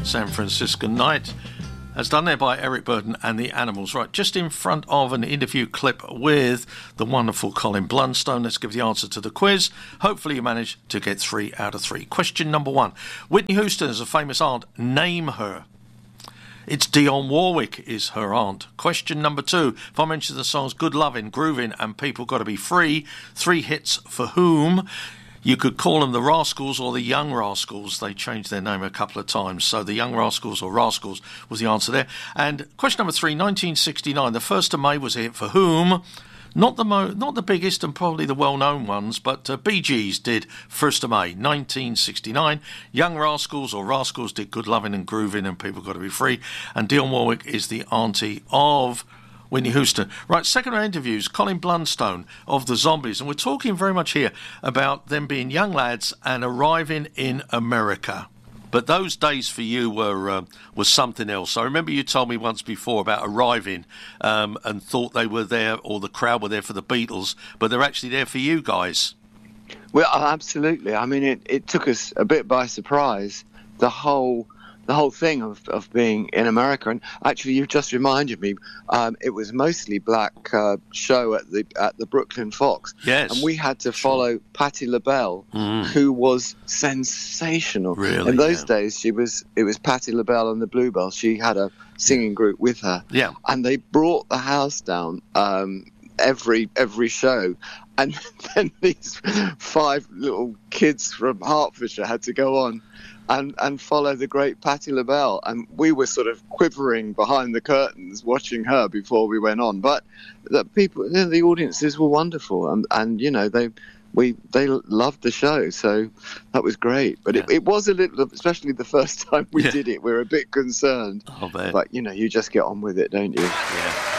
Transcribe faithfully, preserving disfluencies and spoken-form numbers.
San Franciscan Night, as done there by Eric Burdon and the Animals. Right, just in front of an interview clip with the wonderful Colin Blunstone. Let's give the answer to the quiz. Hopefully you manage to get three out of three. Question number one. Whitney Houston is a famous aunt. Name her. It's Dionne Warwick is her aunt. Question number two. If I mention the songs Good Lovin', Groovin' and People Gotta Be Free, three hits for whom? You could call them the Rascals or the Young Rascals. They changed their name a couple of times. So the Young Rascals or Rascals was the answer there. And question number three, nineteen sixty-nine. The first of May was a hit for whom? Not the mo- not the biggest and probably the well-known ones, but uh, Bee Gees did first of May, nineteen sixty-nine. Young Rascals or Rascals did Good Lovin' and Groovin' and People Gotta Be Free. And Dionne Warwick is the auntie of Whitney Houston. Right, second round interviews, Colin Blunstone of the Zombies. And we're talking very much here about them being young lads and arriving in America. But those days for you were uh, was something else. I remember you told me once before about arriving um, and thought they were there, or the crowd were there for the Beatles, but they're actually there for you guys. Well, absolutely. I mean, it, it took us a bit by surprise, the whole the whole thing of, of being in America. And actually, you've just reminded me, um, it was mostly black uh, show at the at the Brooklyn Fox. Yes. And we had to follow sure. Patti LaBelle, mm. who was sensational. Really? In those yeah. days, she was it was Patti LaBelle and the Bluebells. She had a singing group with her. Yeah. And they brought the house down um, every every show. And then these five little kids from Hertfordshire had to go on and, and follow the great Patti LaBelle. And we were sort of quivering behind the curtains watching her before we went on. But the people, you know, the audiences were wonderful. And, and you know, they we they loved the show. So that was great. But yeah. it, it was a little, especially the first time we yeah. did it, we were a bit concerned. Oh, man. But, you know, you just get on with it, don't you? Yeah.